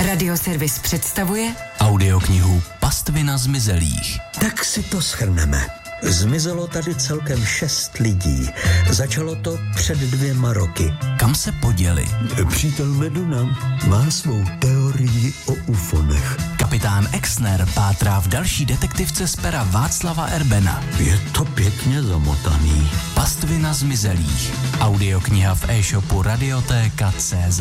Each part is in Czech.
Radioservis představuje audioknihu Pastvina zmizelých. Tak si to shrneme. Zmizelo tady celkem 6 lidí. Začalo to před 2 roky. Kam se poděli? Přítel Meduna má svou teorii o ufonech. Kapitán Exner pátrá v další detektivce z pera Václava Erbena. Je to pěkně zamotaný. Pastvina zmizelých. Audiokniha v e-shopu Radiotéka.cz.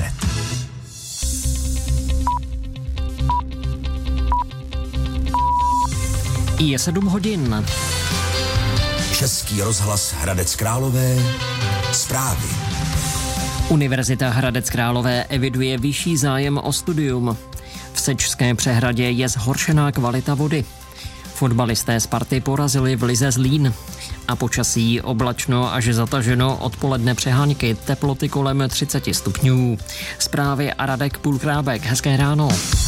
Je 7 hodin. Český rozhlas Hradec Králové. Zprávy. Univerzita Hradec Králové eviduje vyšší zájem o studium. V Sečské přehradě je zhoršená kvalita vody. Fotbalisté Sparty porazili v lize Zlín. A počasí oblačno až zataženo, odpoledne přehánky, teploty kolem 30 stupňů. Zprávy a Radek Půlkrábek. Hezké ráno.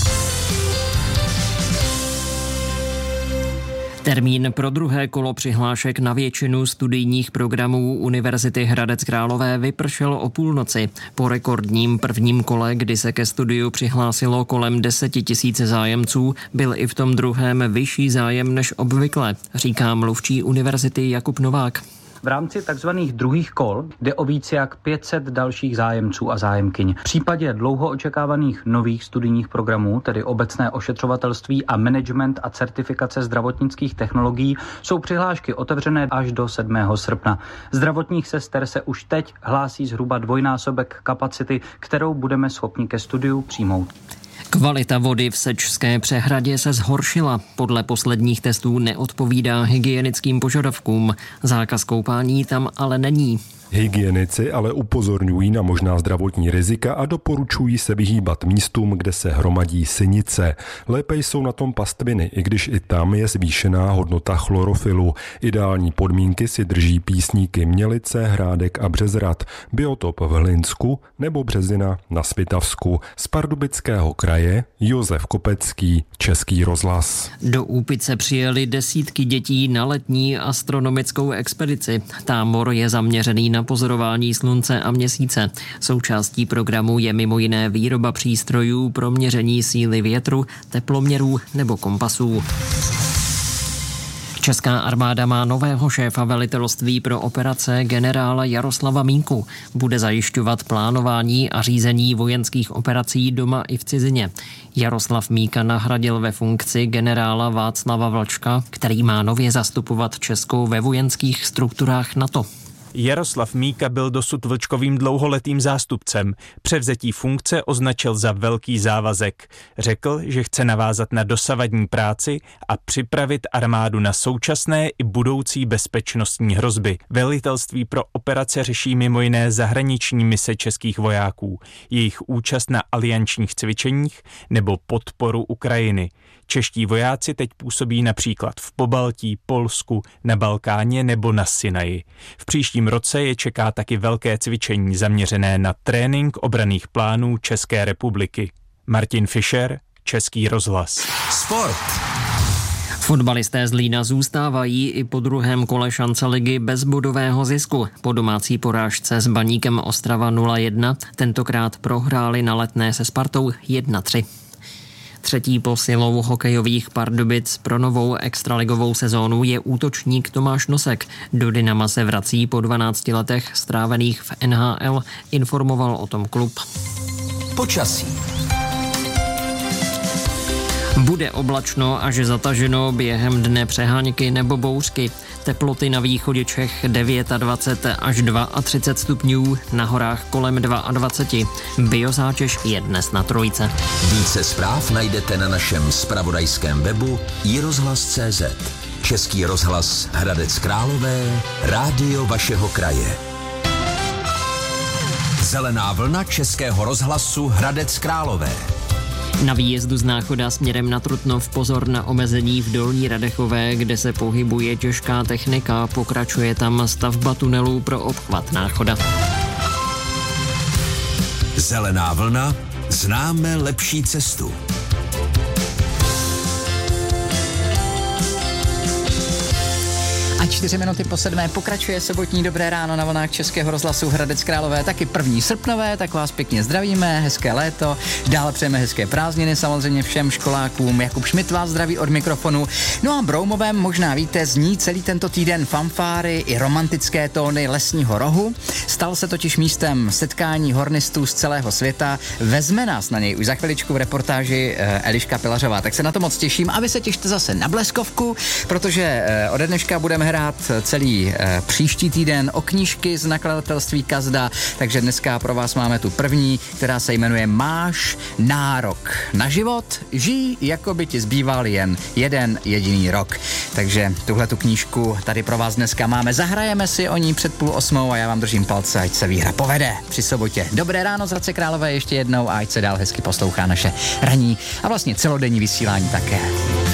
Termín pro druhé kolo přihlášek na většinu studijních programů Univerzity Hradec Králové vypršel o půlnoci. Po rekordním prvním kole, kdy se ke studiu přihlásilo kolem 10 000 zájemců, byl i v tom druhém vyšší zájem než obvykle, říká mluvčí univerzity Jakub Novák. V rámci takzvaných druhých kol jde o více jak 500 dalších zájemců a zájemkyň. V případě dlouho očekávaných nových studijních programů, tedy obecné ošetřovatelství a management a certifikace zdravotnických technologií, jsou přihlášky otevřené až do 7. srpna. Zdravotních sester se už teď hlásí zhruba dvojnásobek kapacity, kterou budeme schopni ke studiu přijmout. Kvalita vody v Sečské přehradě se zhoršila. Podle posledních testů neodpovídá hygienickým požadavkům. Zákaz koupání tam ale není. Hygienici ale upozorňují na možná zdravotní rizika a doporučují se vyhýbat místům, kde se hromadí sinice. Lépe jsou na tom pastviny, i když i tam je zvýšená hodnota chlorofilu. Ideální podmínky si drží písníky Mělice, Hrádek a Březrad, biotop v Hlinsku nebo Březina na Svitavsku. Z Pardubického kraje Josef Kopecký, Český rozhlas. Do Úpice přijeli desítky dětí na letní astronomickou expedici. Tábor je zaměřený na pozorování slunce a měsíce. Součástí programu je mimo jiné výroba přístrojů pro měření síly větru, teploměrů nebo kompasů. Česká armáda má nového šéfa velitelství pro operace generála Jaroslava Míku. Bude zajišťovat plánování a řízení vojenských operací doma i v cizině. Jaroslav Míka nahradil ve funkci generála Václava Vlčka, který má nově zastupovat Česko ve vojenských strukturách NATO. Jaroslav Míka byl dosud Vlčkovým dlouholetým zástupcem. Převzetí funkce označil za velký závazek. Řekl, že chce navázat na dosavadní práci a připravit armádu na současné i budoucí bezpečnostní hrozby. Velitelství pro operace řeší mimo jiné zahraniční mise českých vojáků, jejich účast na aliančních cvičeních nebo podporu Ukrajiny. Čeští vojáci teď působí například v Pobaltí, Polsku, na Balkáně nebo na Sinaji. V příštím roce je čeká taky velké cvičení zaměřené na trénink obranných plánů České republiky. Martin Fischer, Český rozhlas. Sport. Fotbalisté Zlína zůstávají i po druhém kole šance ligy bez bodového zisku. Po domácí porážce s Baníkem Ostrava 0-1 tentokrát prohráli na Letné se Spartou 1-3. Třetí posilou hokejových Pardubic pro novou extraligovou sezónu je útočník Tomáš Nosek. Do Dynama se vrací po 12 letech strávených v NHL, informoval o tom klub. Počasí. Bude oblačno až zataženo, během dne přehánky nebo bouřky. Teploty na východě Čech 29 až 32 stupňů, na horách kolem 22. Biozátěž je dnes na 3. Více zpráv najdete na našem zpravodajském webu iRozhlas.cz. Český rozhlas Hradec Králové, rádio vašeho kraje. Zelená vlna Českého rozhlasu Hradec Králové. Na výjezdu z Náchoda směrem na Trutnov pozor na omezení v Dolní Radechové, kde se pohybuje těžká technika. Pokračuje tam stavba tunelů pro obchvat Náchoda. Zelená vlna, známe lepší cestu. A A 4 minuty po 7 pokračuje sobotní Dobré ráno na vlnách Českého rozhlasu Hradec Králové, taky 1. srpnové, tak vás pěkně zdravíme, hezké léto, dál přejeme hezké prázdniny samozřejmě všem školákům. Jakub Šmit vás zdraví od mikrofonu. No a Broumovém, možná víte, zní celý tento týden fanfáry i romantické tóny Lesního rohu. Stal se totiž místem setkání hornistů z celého světa. Vezme nás na něj už za chviličku v reportáži Eliška Pilařová, tak se na to moc těším a vy se těšte zase na Bleskovku, protože ode dneška budeme hrát celý příští týden o knížky z nakladatelství Kazda, takže dneska pro vás máme tu první, která se jmenuje Máš nárok na život, žij, jako by ti zbýval jen jeden jediný rok. Takže tuhle tu knížku tady pro vás dneska máme, zahrajeme si o ní před 7:30 a já vám držím palce, ať se výhra povede při sobotě. Dobré ráno z Hradce Králové ještě jednou a ať se dál hezky poslouchá naše ranní a vlastně celodenní vysílání také.